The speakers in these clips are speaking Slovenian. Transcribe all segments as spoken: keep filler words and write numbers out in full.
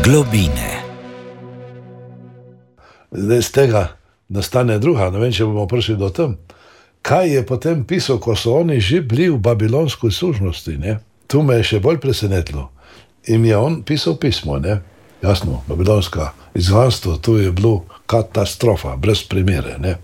Globine. Zdaj z tega nastane druga, ne vem, če bomo prišli do tem. Kaj je potem pisal, ko so oni že bili v babilonskoj služnosti, ne? Tu me je še bolj presenetilo. In je on pisal pismo, ne? Jasno, babilonska izgnanstvo, tu je bilo katastrofa, brez primere, ne?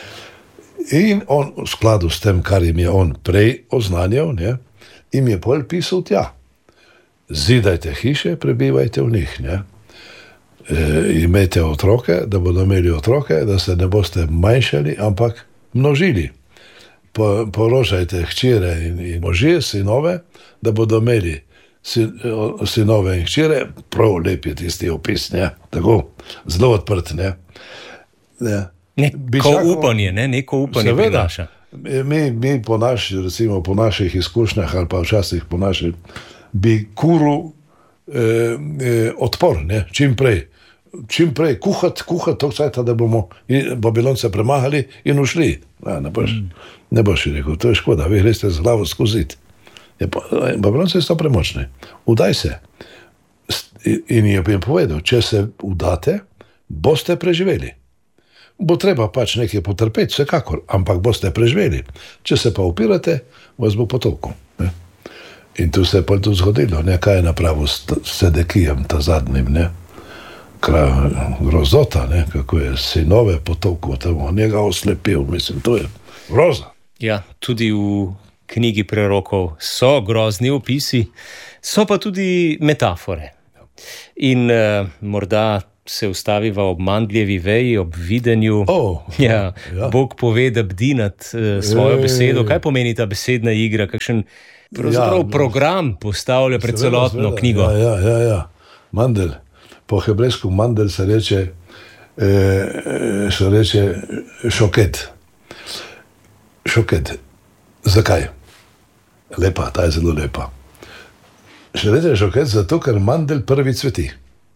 In on v skladu s tem, kar jim je on prej oznanjal, ne, jim je pol pisal tja. Zidajte hiše, prebivajte v njih, ne. E, imejte otroke, da bodo imeli otroke, da se ne boste manjšali, ampak množili. Po, porožajte hčere in, in možje, sinove, da bodo imeli sin, sinove in hčere. Prav lep je tisti opis, ne, tako, zelo odprt, ne. Ne. Neko upanje, ne? Neko upanje prinaša. Mi, mi po, naš, recimo, po naših izkušnjah ali pa včasih po naših bi kuru eh, eh, odpor, ne? Čim prej. Čim prej kuhati, kuhati to cajta, da bomo Babilonce premahali in ušli. Ja, ne boš, mm. ne boš rekel, to je škoda, vi greste z glavo skozi. Babilonce so premočni. Udaj se. In je jim povedal, če se udate, boste preživeli. Bo treba pač nekaj potrpeti, vsekakor, ampak boste preživeli. Če se pa upirate, vas bo potolkal. Ne? In tu se je pa tudi zgodilo, ne? Kaj je napravil s Sedekijem, ta zadnjim, ne? Kraj grozota, ne? Kako je sinove potolkal, tamo njega oslepil, mislim, to je groza. Ja, tudi v knjigi prerokov so grozni opisi, so pa tudi metafore. In uh, morda se ustaviva ob mandljevi veji, ob videnju. Oh, ja, ja. Bog pove, da bdi nad uh, svojo Ej. besedo. Kaj pomeni ta besedna igra? Kakšen pravzaprav ja, program postavlja pred seveda, celotno seveda. knjigo? Ja, ja, ja, ja. Mandel. Po hebrejsku mandel se reče, eh, se reče šoket. Šoket. Zakaj? Lepa, ta je zelo lepa. Se reče šoket zato, ker mandel prvi cveti.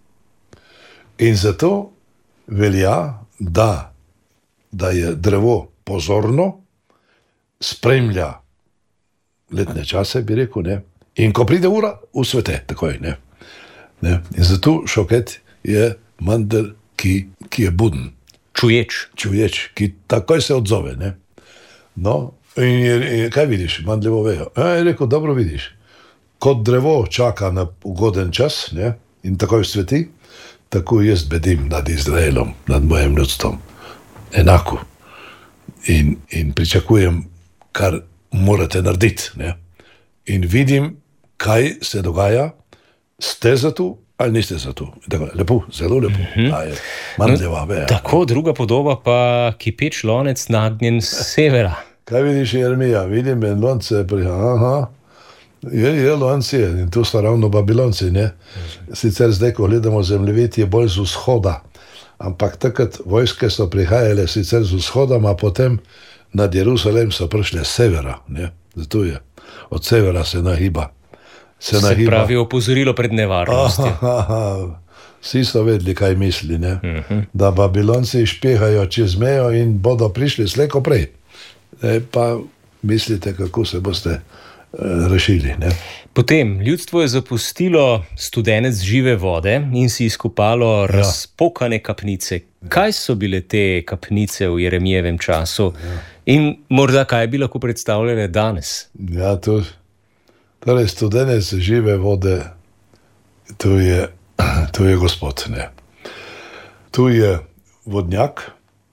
In zato velja, da, da je drevo pozorno, spremlja letne čase, bi rekel, ne? In ko pride ura, usvete, takoj, ne? Ne? In zato šoket je mandel, ki, ki je buden. Čuječ. Čuječ, ki takoj se odzove, ne? No, in, je, in kaj vidiš, mandljevo vejo? Ja, je rekel, dobro vidiš. Kot drevo čaka na ugoden čas, ne? In takoj sveti, tako jaz bedim nad Izraelom, nad mojim ljudstvom. Enako. In, in pričakujem, kar morate narediti, ne? In vidim, kaj se dogaja, ste za to ali niste za to. Lepo, zelo lepo. Mm-hmm. Ta je mandljeva veja. Tako, druga podoba pa kipeč lonec nagnjen z severa. Kaj vidiš, Jeremija? Vidim en lonce, prihaja, aha. Je, je lonci, in tu so ravno Babilonci, ne? Sicer zdaj, ko gledamo zemljevid, je bolj z vzhoda, ampak takrat vojske so prihajale sicer z vzhoda, a potem nad Jeruzalem so prišle s severa, ne? Zato je, od severa se nahiba. Se, se nahiba. pravi opozorilo pred nevarnostjo. Vsi so vedeli, kaj misli, ne? Uh-huh. Da Babilonci špehajo čez mejo in bodo prišli slejko prej. E, pa mislite, kako se boste rešili, ne? Potem, ljudstvo je zapustilo studenec žive vode in si izkopalo ja. razpokane kapnice. Kaj so bile te kapnice v Jeremijevem času? Ja. In morda kaj bi lahko predstavljale danes? Ja, to, torej studenec žive vode, to je, to je Gospod, ne? Tu je vodnjak,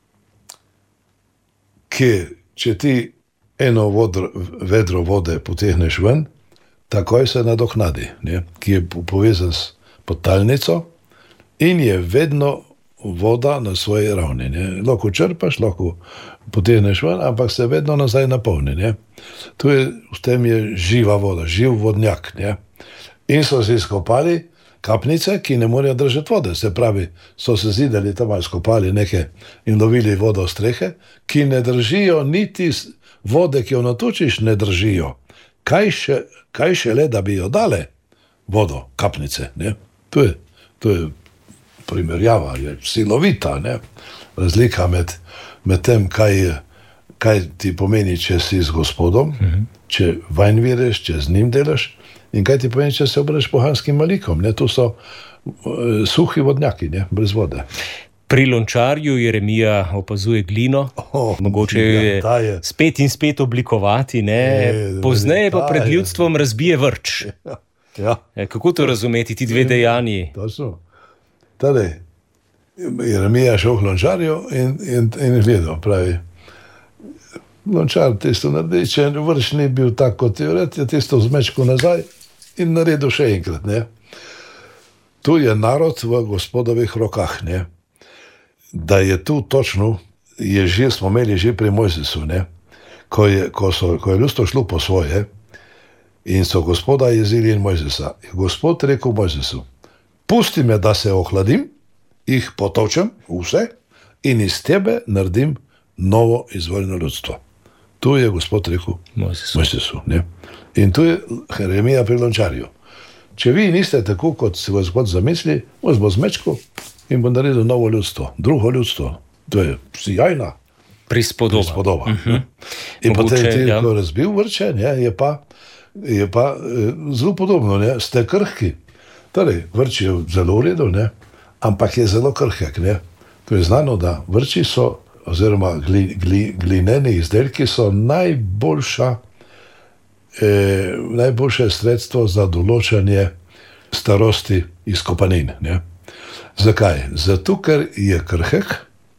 ki, če ti eno vodro, vedro vode potegneš ven, takoj se nadoknadi, ne? Ki je povezan s podtalnico in je vedno voda na svoji ravni. Ne? Lahko črpaš, lahko potegneš ven, ampak se vedno nazaj napolni. Ne? Tu je, v tem je živa voda, živ vodnjak. Ne? In so si izkopali kapnice, ki ne morejo držati vode. Se pravi, so se zidali tam, izkopali neke in lovili vodo v strehe, ki ne držijo niti vode, ki jo natočiš, ne držijo. Kaj še, kaj še le, da bi jo dale vodo, kapnice, ne? To je, to je primerjava, je silovita, ne? Razlika med, med tem, kaj, kaj ti pomeni, če si z Gospodom, mm-hmm. če vanj verješ, če z njim delaš, In kaj ti pomeni, če se obrneš pohanskim malikom? Ne? To so uh, suhi vodnjaki, ne? Brez vode. Pri lončarju Jeremija opazuje glino, oh, mogoče jo je, je spet in spet oblikovati, ne? Je, pozneje pa pred ljudstvom je. Razbije vrč. Ja. Ja. Kako to razumeti, ti dve dejanji? To so. Tadej, Jeremija je šel k lončarju in, in, in gledal, pravi, lončar tisto naredi, če vrč ni bil tak, kot je vred, je tisto zmečko nazaj in naredil še enkrat, ne? Tu je narod v Gospodovih rokah, ne? Da je tu točno, je že, smo imeli že pri Mojzesu, ne? Ko je, ko so, ko je ljudstvo šlo po svoje in so Gospoda jezili in Mojzesa. Je Gospod rekel Mojzesu, pusti me, da se ohladim, jih potočem vse in iz tebe naredim novo izvoljeno ljudstvo. Tu je Gospod rekel Mojzesu. Mojzesu, ne? In tu je Jeremija pri lončarju. Če vi niste tako, kot si Gospod zamisli, vas bo zmečko in bo naredil novo ljudstvo, drugo ljudstvo. To je sjajna prispodoba. prispodoba uh-huh. In Mogoče, potem ti, ja. ko razbil vrče, ne, je pa, je pa eh, zelo podobno, ne, ste krhki. Torej, vrč je zelo v redu, ne, ampak je zelo krhek. Ne. To je znano, da vrči so, oziroma gli, gli, glineni izdelki so najboljša, eh, najboljše sredstvo za določanje starosti izkopanin. Ne. Zakaj? Zato, ker je krhek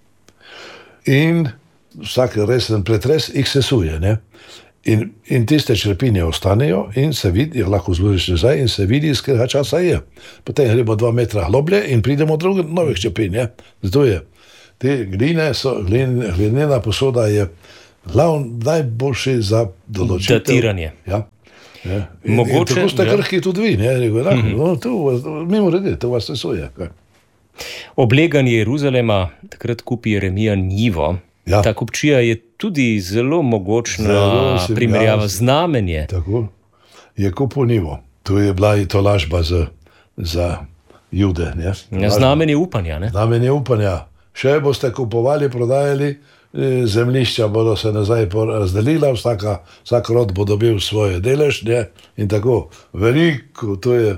in vsak resen pretres jih sesuje. Ne? In, in tiste črepinje ostanejo in se vidi, lahko zložiš nazaj in se vidi, iz katerega časa je. Potem gremo dva metra globlje in pridemo do novih črepin. Zato je. Te gline so, glin, glinena posoda je glavn, najboljši za določitev. Datiranje. Ja. Ja. In, Mogoče, in tako ste ja. krhki tudi vi. Ne? Rekel, da, mm-hmm. no, tu, mimo redi, to vas sesuje. Kaj? Obleganje Jeruzalema, takrat kupi Jeremija njivo. Ja. Ta kupčija je tudi zelo mogočna primerjava, ja, znamenje. Tako, je kupil njivo. Tu je bila i to lažba za, za Jude. Ne? Ja, znamenje upanja. Ne? Znamenje upanja. Še boste kupovali, prodajali, zemljišča bodo se nazaj razdelila, vsaka, vsak rod bo dobil svoje delež, ne? In tako. Veliko, to je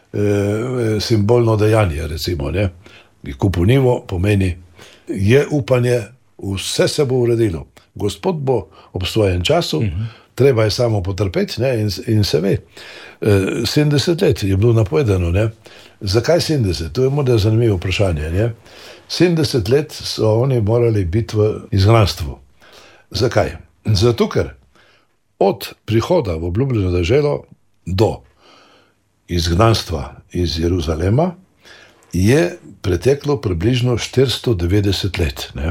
e, simbolno dejanje, recimo. Ne? Kupil njivo pomeni, je upanje, vse se bo uredilo. Gospod bo ob svojem času, uh-huh. treba je samo potrpeti, ne? In, in se ve. E, sedemdeset let je bilo napovedano. Ne? Zakaj sedemdeset? To je morda zanimivo vprašanje. Ne? sedemdeset let so oni morali biti v izgnanstvu. Zakaj? Zato, ker od prihoda v obljubljeno deželo do izgnanstva iz Jeruzalema je preteklo približno štiristo devetdeset let. Ne?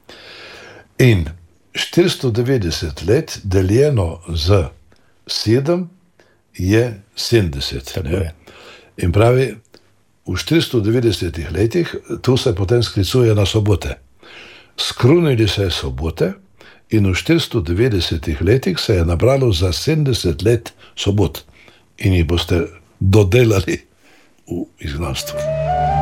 In štiristo devetdeset let deljeno z sedem je sedemdeset. Ne? In pravi, v štiristo devetdesetih letih, tu se potem sklicuje na sobote. Skrunili se sobote in v štiristo devetdesetih letih se je nabralo za sedemdeset let sobot. In jih boste dodelali v izgnanstvu.